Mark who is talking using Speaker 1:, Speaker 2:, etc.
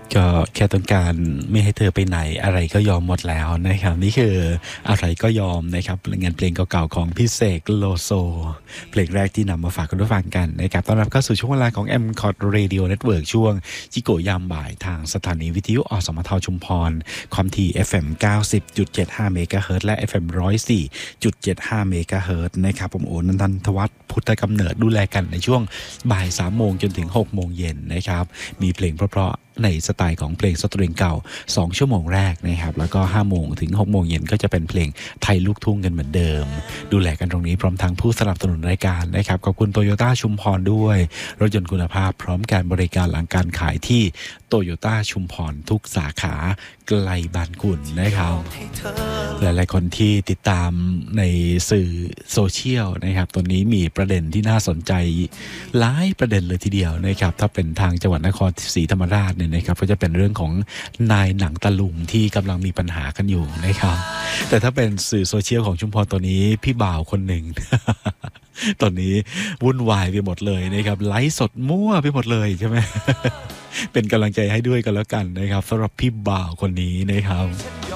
Speaker 1: ก็แค่ต้องการไม่ให้เธอไปไหนอะไรก็ยอมหมดแล้วนะครับนี่คืออะไรก็ยอมนะครับงานเพลงเก่าๆของพี่เสกโลโซเพลงแรกที่นำมาฝากคุณผู้ฟังกันนะครับต้อนรับเข้าสู่ช่วงเวลาของ M-COT Radio Network ช่วงจิโกยามบ่ายทางสถานีวิทยุอสมทชุมพรความถี่ FM 90.75 เมกะเฮิรตซ์และ FM 104.75 เมกะเฮิรตซ์นะครับผมโอนันทวัฒน์พุทธกำเนิดดูแลกันในช่วงบ่าย 3 โมงจนถึง 6 โมงเย็นนะครับมีเพลงเพราะๆในสไตล์ของเพลงสตริงเก่า2ชั่วโมงแรกนะครับแล้วก็ 5 โมงถึง 6 โมงเย็นก็จะเป็นเพลงไทยลูกทุ่งกันเหมือนเดิมดูแลกันตรงนี้พร้อมทั้งผู้สนับสนุนรายการนะครับขอบคุณโตโยต้าชุมพรด้วยรถยนต์คุณภาพพร้อมการบริการหลังการขายที่โตโยต้าชุมพรทุกสาขาไกลบ้านคุณนะครับหลายๆคนที่ติดตามในสื่อโซเชียลนะครับตอนนี้มีประเด็นที่น่าสนใจหลายประเด็นเลยทีเดียวนะครับถ้าเป็นทางจังหวัดนครศรีธรรมราชเนี่ยนะครับก็จะเป็นเรื่องของนายหนังตะลุงที่กำลังมีปัญหากันอยู่นะครับแต่ถ้าเป็นสื่อโซเชียลของชุมพรตัวนี้พี่บ่าวคนหนึ่ง ตอนนี้วุ่นวายไปหมดเลยนะครับไลฟ์สดมั่วไปหมดเลยใช่ไหม เป็นกำลังใจให้ด้วยกันแล้วกันนะครับสำหรับพี่บ่าวคนนี้นะครับ